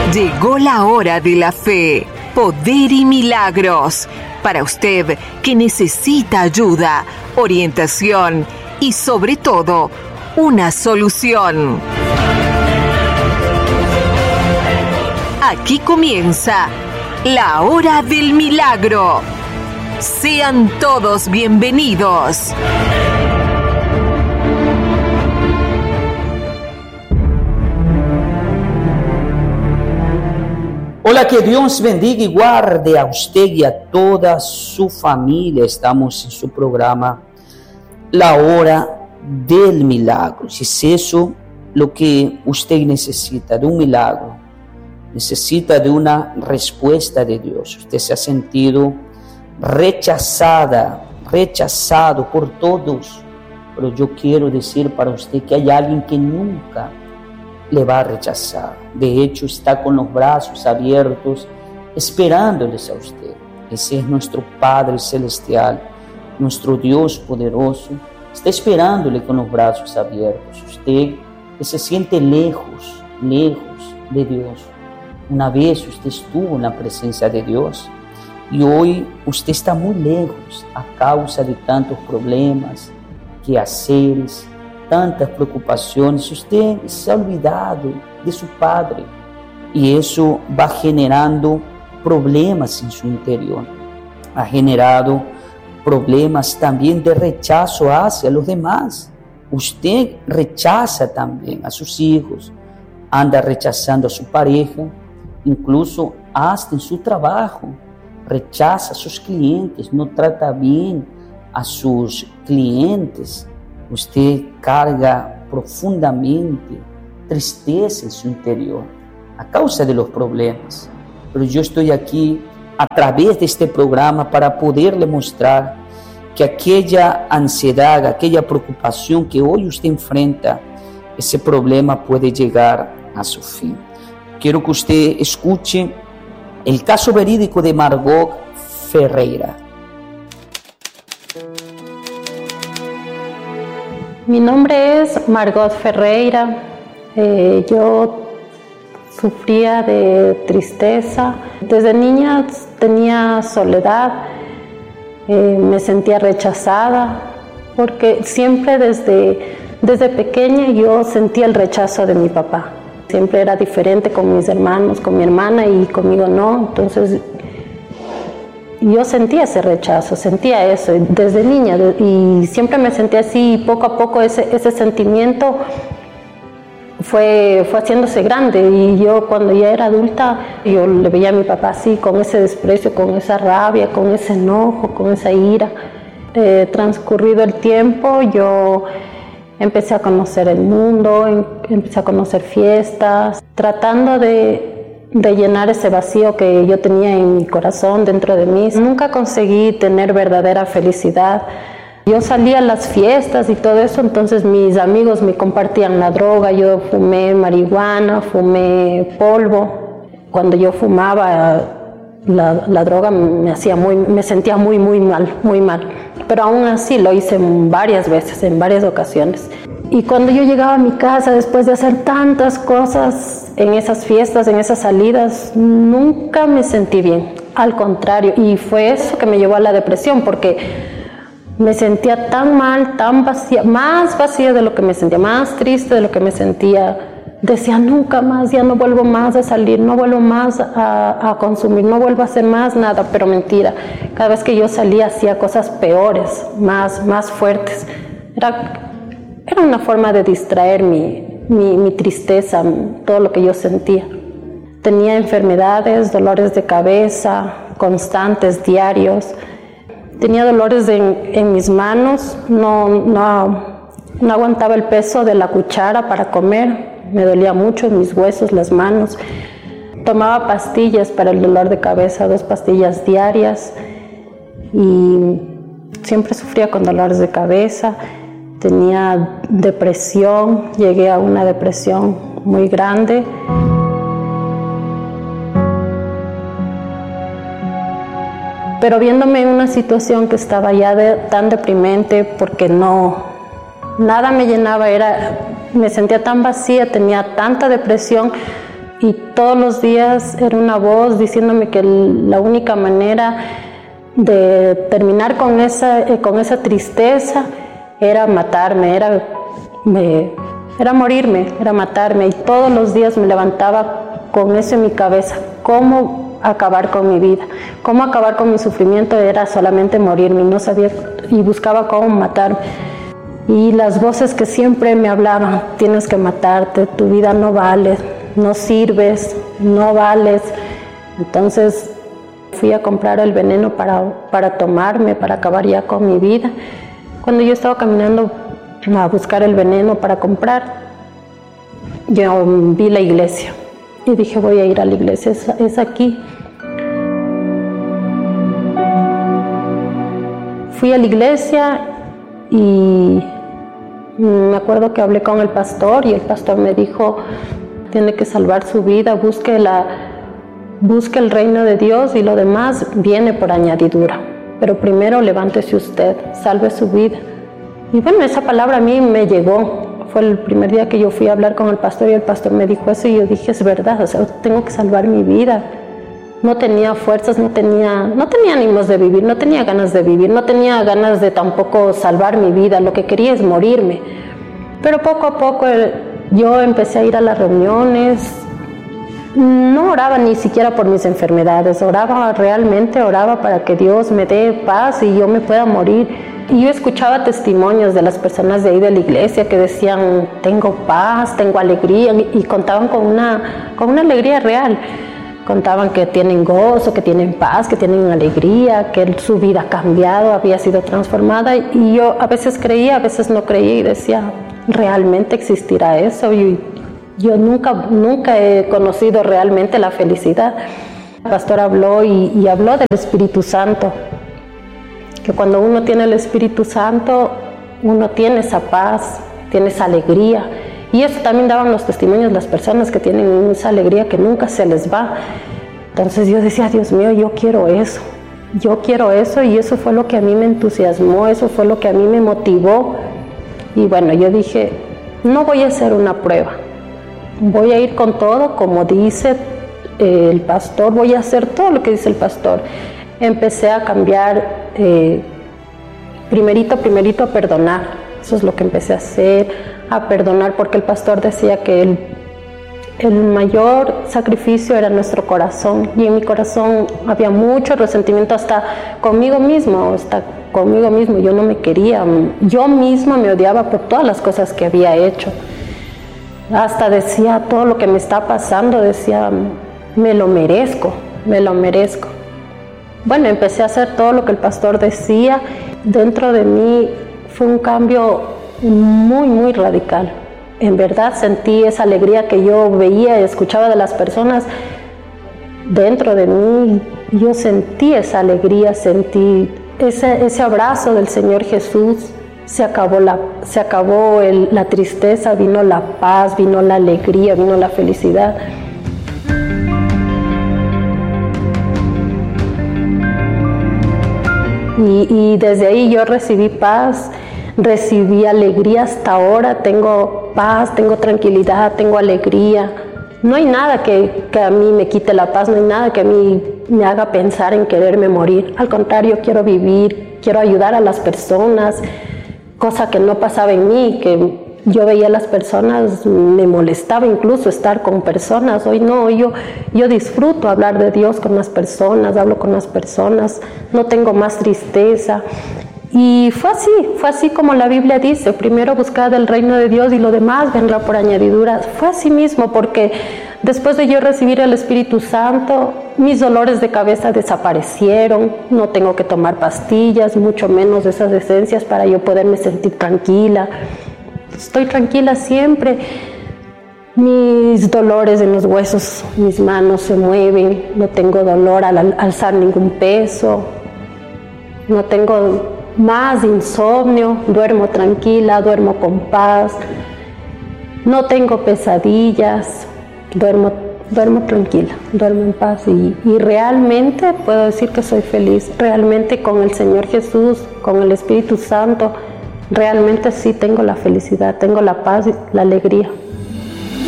Llegó la hora de la fe, poder y milagros. Para usted que necesita ayuda, orientación y sobre todo, una solución. Aquí comienza la hora del milagro. Sean todos bienvenidos. Hola, que Dios bendiga y guarde a usted y a toda su familia. Estamos en su programa La Hora del Milagro. Si es eso lo que usted necesita, de un milagro, necesita de una respuesta de Dios. Usted se ha sentido rechazado por todos, pero yo quiero decir para usted que hay alguien que nunca le va a rechazar. De hecho, está con los brazos abiertos, esperándoles a usted. Ese es nuestro Padre Celestial, nuestro Dios poderoso. Está esperándole con los brazos abiertos. Usted que se siente lejos de Dios. Una vez usted estuvo en la presencia de Dios y hoy usted está muy lejos a causa de tantos problemas, quehaceres, tantas preocupaciones. Usted se ha olvidado de su Padre y eso va generando problemas en su interior. Ha generado problemas también de rechazo hacia los demás. Usted rechaza también a sus hijos, anda rechazando a su pareja, incluso hasta en su trabajo. Rechaza a sus clientes, no trata bien a sus clientes. Usted carga profundamente tristeza en su interior a causa de los problemas. Pero yo estoy aquí a través de este programa para poderle mostrar que aquella ansiedad, aquella preocupación que hoy usted enfrenta, ese problema puede llegar a su fin. Quiero que usted escuche el caso verídico de Margot Ferreira. Mi nombre es Margot Ferreira. Yo sufría de tristeza. Desde niña tenía soledad. Me sentía rechazada porque siempre desde pequeña yo sentía el rechazo de mi papá. Siempre era diferente con mis hermanos, con mi hermana y conmigo no. Entonces yo sentía ese rechazo, sentía eso desde niña y siempre me sentía así, y poco a poco ese sentimiento fue haciéndose grande, y yo cuando ya era adulta yo le veía a mi papá así, con ese desprecio, con esa rabia, con ese enojo, con esa ira. Transcurrido el tiempo yo empecé a conocer el mundo, empecé a conocer fiestas, tratando de llenar ese vacío que yo tenía en mi corazón, dentro de mí. Nunca conseguí tener verdadera felicidad. Yo salía a las fiestas y todo eso, entonces mis amigos me compartían la droga. Yo fumé marihuana, fumé polvo. Cuando yo fumaba, la droga me sentía muy mal. Pero aún así lo hice varias veces, en varias ocasiones. Y cuando yo llegaba a mi casa, después de hacer tantas cosas en esas fiestas, en esas salidas, nunca me sentí bien. Al contrario, y fue eso que me llevó a la depresión, porque me sentía tan mal, tan vacía, más vacía de lo que me sentía, más triste de lo que me sentía. Decía, nunca más, ya no vuelvo más a salir, no vuelvo más a consumir, no vuelvo a hacer más nada. Pero mentira, cada vez que yo salía hacía cosas peores, más fuertes. Era una forma de distraer mi tristeza, todo lo que yo sentía. Tenía enfermedades, dolores de cabeza constantes, diarios. Tenía dolores en mis manos, no aguantaba el peso de la cuchara para comer. Me dolía mucho en mis huesos, las manos. Tomaba pastillas para el dolor de cabeza, 2 pastillas diarias. Y siempre sufría con dolores de cabeza. Tenía depresión, llegué a una depresión muy grande. Pero viéndome en una situación que estaba ya tan deprimente, porque nada me llenaba, me sentía tan vacía, tenía tanta depresión, y todos los días era una voz diciéndome que la única manera de terminar con esa tristeza era matarme, era morirme, era matarme. Y todos los días me levantaba con eso en mi cabeza, cómo acabar con mi vida, cómo acabar con mi sufrimiento. Era solamente morirme, no sabía, y buscaba cómo matarme. Y las voces que siempre me hablaban: tienes que matarte, tu vida no vale, no sirves, no vales. Entonces fui a comprar el veneno para tomarme, para acabar ya con mi vida. Cuando yo estaba caminando a buscar el veneno para comprar, yo vi la iglesia y dije: voy a ir a la iglesia, es aquí. Fui a la iglesia y me acuerdo que hablé con el pastor y el pastor me dijo: tiene que salvar su vida, busque el reino de Dios y lo demás viene por añadidura. Pero primero levántese usted, salve su vida. Y bueno, esa palabra a mí me llegó. Fue el primer día que yo fui a hablar con el pastor y el pastor me dijo eso y yo dije: es verdad, o sea, tengo que salvar mi vida. No tenía fuerzas, no tenía ánimos de vivir, no tenía ganas de vivir, no tenía ganas de tampoco salvar mi vida. Lo que quería es morirme. Pero poco a poco yo empecé a ir a las reuniones. No oraba ni siquiera por mis enfermedades, realmente oraba para que Dios me dé paz y yo me pueda morir. Y yo escuchaba testimonios de las personas de ahí de la iglesia que decían: tengo paz, tengo alegría, y contaban con una alegría real. Contaban que tienen gozo, que tienen paz, que tienen alegría, que su vida ha cambiado, había sido transformada. Y yo a veces creía, a veces no creía y decía: ¿realmente existirá eso? Y yo nunca he conocido realmente la felicidad. El pastor habló y habló del Espíritu Santo, que cuando uno tiene el Espíritu Santo, uno tiene esa paz, tiene esa alegría. Y eso también daban los testimonios las personas que tienen esa alegría que nunca se les va. Entonces yo decía: Dios mío, yo quiero eso, y eso fue lo que a mí me entusiasmó, eso fue lo que a mí me motivó. Y bueno, yo dije: no voy a hacer una prueba, voy a ir con todo, como dice el pastor, voy a hacer todo lo que dice el pastor. Empecé a cambiar, primerito a perdonar. Eso es lo que empecé a hacer, a perdonar, porque el pastor decía que el mayor sacrificio era nuestro corazón, y en mi corazón había mucho resentimiento hasta conmigo mismo. Yo no me quería, yo misma me odiaba por todas las cosas que había hecho. Hasta decía: todo lo que me está pasando, decía, me lo merezco. Bueno, empecé a hacer todo lo que el pastor decía. Dentro de mí fue un cambio muy, muy radical. En verdad sentí esa alegría que yo veía y escuchaba de las personas. Dentro de mí yo sentí esa alegría, sentí ese abrazo del Señor Jesús. Se acabó la tristeza, vino la paz, vino la alegría, vino la felicidad. Y desde ahí yo recibí paz, recibí alegría. Hasta ahora tengo paz, tengo tranquilidad, tengo alegría. No hay nada que a mí me quite la paz, no hay nada que a mí me haga pensar en quererme morir. Al contrario, quiero vivir, quiero ayudar a las personas, cosa que no pasaba en mí, que yo veía a las personas, me molestaba incluso estar con personas. Hoy no, yo disfruto hablar de Dios con las personas, hablo con las personas, no tengo más tristeza. Y fue así como la Biblia dice: primero buscad el reino de Dios y lo demás vendrá por añadidura. Fue así mismo, porque después de yo recibir el Espíritu Santo, mis dolores de cabeza desaparecieron, no tengo que tomar pastillas, mucho menos esas esencias para yo poderme sentir tranquila. Estoy tranquila siempre. Mis dolores en los huesos, mis manos se mueven, no tengo dolor al alzar ningún peso, no tengo más insomnio, duermo tranquila, duermo con paz, no tengo pesadillas, duermo tranquila, duermo en paz y realmente puedo decir que soy feliz. Realmente con el Señor Jesús, con el Espíritu Santo, realmente sí tengo la felicidad, tengo la paz y la alegría.